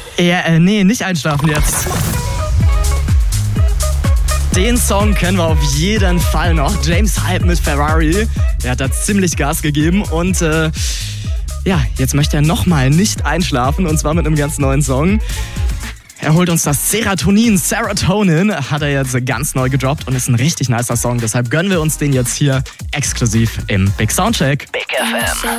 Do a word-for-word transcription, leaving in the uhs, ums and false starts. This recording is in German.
Ja, äh, nee, nicht einschlafen jetzt. Den Song kennen wir auf jeden Fall noch. James Hype mit Ferrari. Der hat da ziemlich Gas gegeben und äh, ja, jetzt möchte er nochmal nicht einschlafen und zwar mit einem ganz neuen Song. Er holt uns das Serotonin, Serotonin, hat er jetzt ganz neu gedroppt und ist ein richtig nicer Song. Deshalb gönnen wir uns den jetzt hier exklusiv im Big Soundcheck. Big F M.